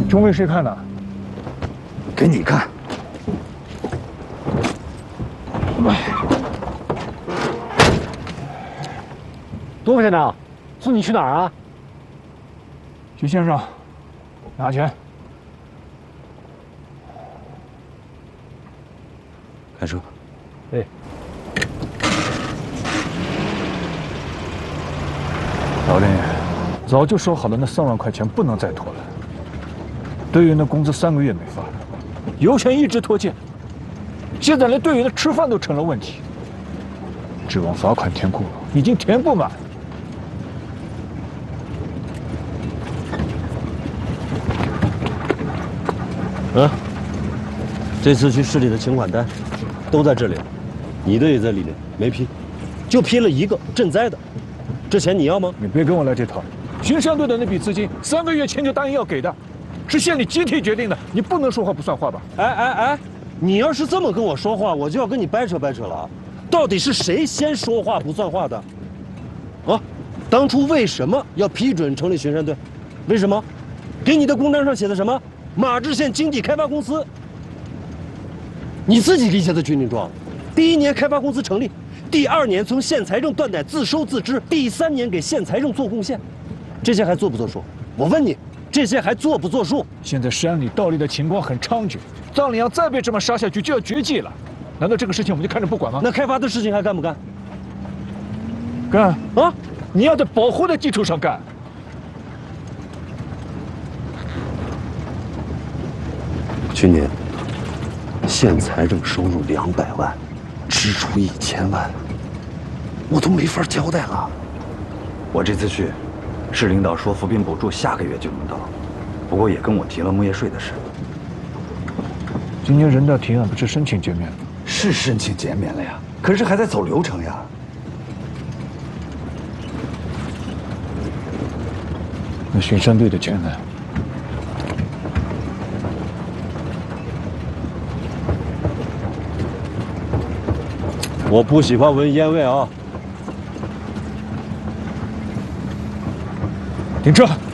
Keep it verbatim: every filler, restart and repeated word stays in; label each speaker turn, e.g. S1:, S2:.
S1: 钟给谁看的？
S2: 给你看。
S3: 多少钱呢？送你去哪儿啊？
S1: 徐先生，拿钱。
S2: 开车。
S3: 哎。
S1: 老林，早就说好了，那三万块钱不能再拖了。队员的工资三个月没发了，油钱一直拖欠，现在连队员的吃饭都成了问题。指望罚款填库已经填不满。
S3: 嗯，这次去市里的请款单都在这里，你的也在里面，没批，就批了一个赈灾的。这钱你要吗？
S1: 你别跟我来这套。巡山队的那笔资金，三个月前就答应要给的，是县里集体决定的，你不能说话不算话吧？
S3: 哎哎哎，你要是这么跟我说话，我就要跟你掰扯掰扯了啊！到底是谁先说话不算话的？啊，当初为什么要批准成立巡山队？为什么？给你的公单上写的什么？马志县经济开发公司。你自己理解的军令状，第一年开发公司成立。第二年从县财政断奶自收自支，第三年给县财政做贡献，这些还作不作数？我问你，这些还作不作数？
S1: 现在山里盗猎的情况很猖獗，藏羚羊再被这么杀下去就要绝迹了，难道这个事情我们就看着不管吗？
S3: 那开发的事情还干不干？
S1: 干啊！你要在保护的基础上干。
S3: 去年县财政收入两百万。支出一千万，我都没法交代了。
S2: 我这次去，市领导说扶贫补助下个月就能到，不过也跟我提了木业税的事。
S1: 今年人大提案不是申请减免了？
S2: 是申请减免了呀，可是还在走流程呀。
S1: 那巡山队的钱呢？
S3: 我不喜欢闻烟味啊！
S1: 停车！